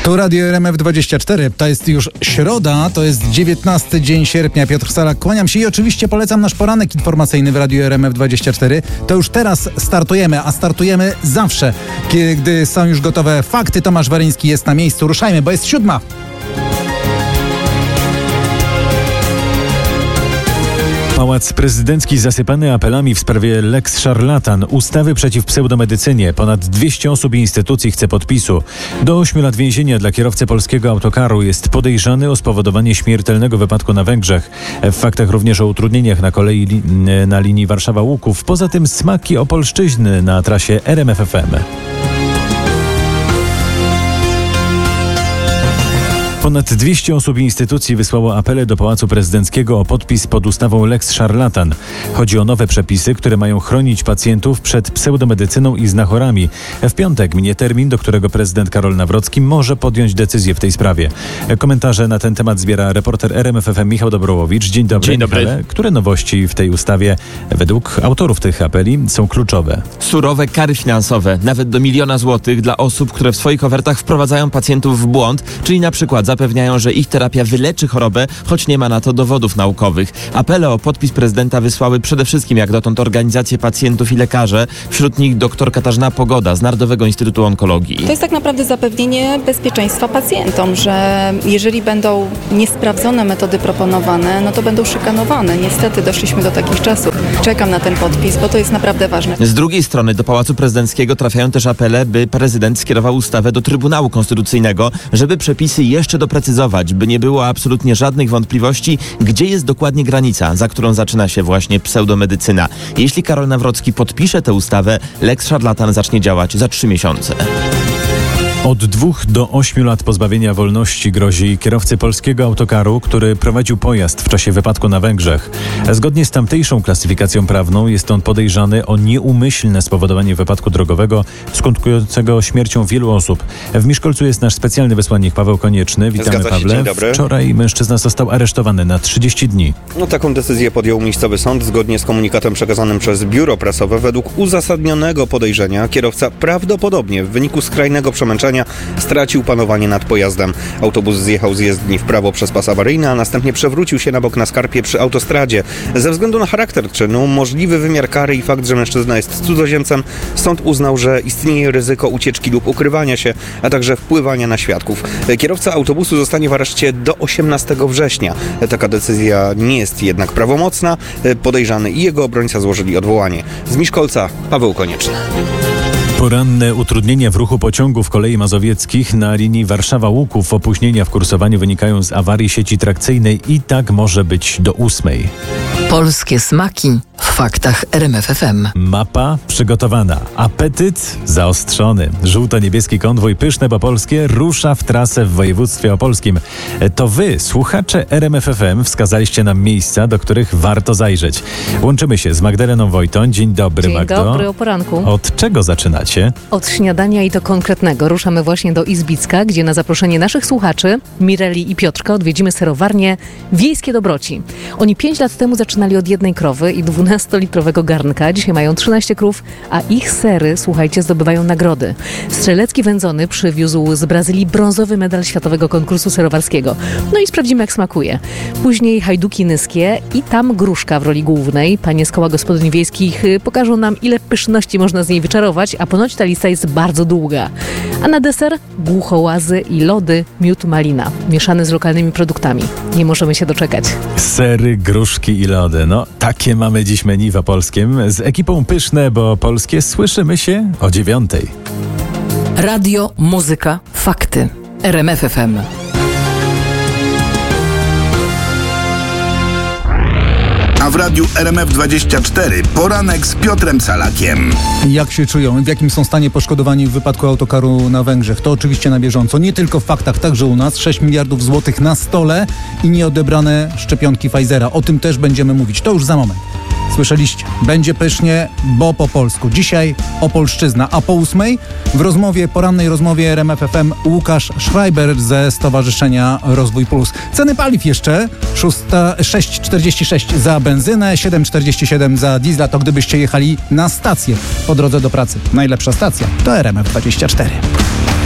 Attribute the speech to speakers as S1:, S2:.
S1: Tu Radio RMF24, to jest już środa, to jest 19 dzień sierpnia. Piotr Salak, kłaniam się i oczywiście polecam nasz poranek informacyjny w Radiu RMF24. To już teraz startujemy, a startujemy zawsze, kiedy są już gotowe fakty. Tomasz Waryński jest na miejscu. Ruszajmy, bo jest 7.
S2: Pałac Prezydencki zasypany apelami w sprawie Lex Szarlatan, ustawy przeciw pseudomedycynie. Ponad 200 osób i instytucji chce podpisu. Do 8 lat więzienia dla kierowcy polskiego autokaru. Jest podejrzany o spowodowanie śmiertelnego wypadku na Węgrzech. W faktach również o utrudnieniach na kolei na linii Warszawa-Łuków. Poza tym smaki Opolszczyzny na trasie RMF FM. Ponad 200 osób i instytucji wysłało apele do Pałacu Prezydenckiego o podpis pod ustawą Lex Szarlatan. Chodzi o nowe przepisy, które mają chronić pacjentów przed pseudomedycyną i znachorami. W piątek minie termin, do którego prezydent Karol Nawrocki może podjąć decyzję w tej sprawie. Komentarze na ten temat zbiera reporter RMF FM Michał Dobrołowicz. Dzień dobry.
S3: Dzień dobry.
S2: Michale. Które nowości w tej ustawie według autorów tych apeli są kluczowe?
S3: Surowe kary finansowe, nawet do 1 000 000 złotych dla osób, które w swoich ofertach wprowadzają pacjentów w błąd, czyli na przykład zapewniają, że ich terapia wyleczy chorobę, choć nie ma na to dowodów naukowych. Apele o podpis prezydenta wysłały przede wszystkim jak dotąd organizacje pacjentów i lekarze, wśród nich dr Katarzyna Pogoda z Narodowego Instytutu Onkologii.
S4: To jest tak naprawdę zapewnienie bezpieczeństwa pacjentom, że jeżeli będą niesprawdzone metody proponowane, no to będą szykanowane. Niestety doszliśmy do takich czasów. Czekam na ten podpis, bo to jest naprawdę ważne.
S3: Z drugiej strony do Pałacu Prezydenckiego trafiają też apele, by prezydent skierował ustawę do Trybunału Konstytucyjnego, żeby przepisy jeszcze doprecyzować, by nie było absolutnie żadnych wątpliwości, gdzie jest dokładnie granica, za którą zaczyna się właśnie pseudomedycyna. Jeśli Karol Nawrocki podpisze tę ustawę, Lex Szarlatan zacznie działać za 3 miesiące.
S2: Od 2 do 8 lat pozbawienia wolności grozi kierowcy polskiego autokaru, który prowadził pojazd w czasie wypadku na Węgrzech. Zgodnie z tamtejszą klasyfikacją prawną jest on podejrzany o nieumyślne spowodowanie wypadku drogowego skutkującego śmiercią wielu osób. W Miszkolcu jest nasz specjalny wysłannik Paweł Konieczny. Witamy,
S5: Zgadza się,
S2: Pawle.
S5: dzień dobry.
S2: Wczoraj mężczyzna został aresztowany na 30 dni.
S5: Taką decyzję podjął miejscowy sąd. Zgodnie z komunikatem przekazanym przez biuro prasowe, według uzasadnionego podejrzenia kierowca prawdopodobnie w wyniku skrajnego przemęczenia stracił panowanie nad pojazdem. Autobus zjechał z jezdni w prawo przez pas awaryjny, a następnie przewrócił się na bok na skarpie przy autostradzie. Ze względu na charakter czynu, możliwy wymiar kary i fakt, że mężczyzna jest cudzoziemcem, sąd uznał, że istnieje ryzyko ucieczki lub ukrywania się, a także wpływania na świadków. Kierowca autobusu zostanie w areszcie do 18 września. Taka decyzja nie jest jednak prawomocna. Podejrzany i jego obrońca złożyli odwołanie. Z Miszkolca Paweł Konieczny.
S2: Poranne utrudnienia w ruchu pociągów kolei mazowieckich na linii Warszawa-Łuków. Opóźnienia w kursowaniu wynikają z awarii sieci trakcyjnej i tak może być do 8.
S6: Polskie smaki w faktach RMF FM.
S2: Mapa przygotowana. Apetyt zaostrzony. Żółto-niebieski konwój Pyszne po polskie rusza w trasę w województwie opolskim. To wy, słuchacze RMF FM, wskazaliście nam miejsca, do których warto zajrzeć. Łączymy się z Magdaleną Wojton. Dzień dobry,
S7: Dzień
S2: Magdo.
S7: dobry, o poranku.
S2: Od czego zaczynacie?
S7: Od śniadania i do konkretnego. Ruszamy właśnie do Izbicka, gdzie na zaproszenie naszych słuchaczy, Mireli i Piotrka, odwiedzimy serowarnię Wiejskie Dobroci. Oni 5 lat temu zaczynali od 1 krowy i 12-litrowego garnka. Dzisiaj mają 13 krów, a ich sery, słuchajcie, zdobywają nagrody. Strzelecki Wędzony przywiózł z Brazylii brązowy medal światowego konkursu serowarskiego. No i sprawdzimy, jak smakuje. Później Hajduki Nyskie i tam gruszka w roli głównej. Panie z Koła Gospodyń Wiejskich pokażą nam, ile pyszności można z niej wyczarować, a ponoć ta lista jest bardzo długa. A na deser głuchołazy i lody, miód malina, mieszany z lokalnymi produktami. Nie możemy się doczekać.
S2: Sery, gruszki i lody. No, takie mamy dziś menu w Opolskiem. Z ekipą Pyszne, bo polskie słyszymy się o 9.
S6: Radio, muzyka, fakty. RMF FM.
S8: A w radiu RMF24 poranek z Piotrem Salakiem.
S1: Jak się czują? W jakim są stanie poszkodowani w wypadku autokaru na Węgrzech? To oczywiście na bieżąco. Nie tylko w faktach, także u nas. 6 miliardów złotych na stole i nieodebrane szczepionki Pfizera. O tym też będziemy mówić. To już za moment. Słyszeliście? Będzie pysznie, bo po polsku. Dzisiaj Opolszczyzna, a po 8 w porannej rozmowie RMF FM Łukasz Schreiber ze Stowarzyszenia Rozwój Plus. Ceny paliw jeszcze 6,46 za benzynę, 7,47 za diesla. To gdybyście jechali na stację po drodze do pracy. Najlepsza stacja to RMF24.